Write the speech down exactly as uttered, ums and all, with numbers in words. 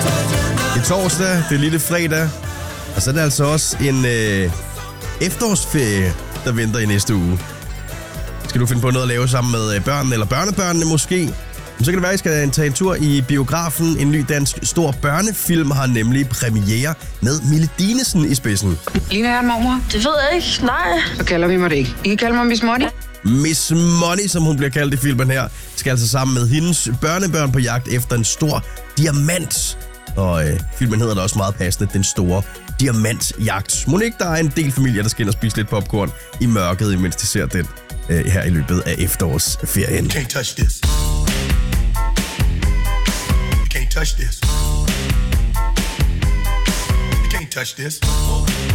Det er torsdag, det er lille fredag, og så er det altså også en øh, efterårsferie, der venter i næste uge. Skal du finde på noget at lave sammen med børnene eller børnebørnene måske? Så kan det være, at I skal tage en tur i biografen. En ny dansk stor børnefilm har nemlig premiere med Mille Dinesen i spidsen. Ligner jeg en mormor? Det ved jeg ikke, nej. Så kalder vi mig det ikke. I kan kalde mig Miss Money. Miss Money, som hun bliver kaldt i filmen her, skal altså sammen med hendes børnebørn på jagt efter en stor diamant. Og øh, filmen hedder da også meget passende, Den Store Diamantjagt. Mon ikke, der er en del familier, der skal ind og spise lidt popcorn i mørket, imens de ser den øh, her i løbet af efterårsferien. You can't touch this. You can't touch this. You can't touch this.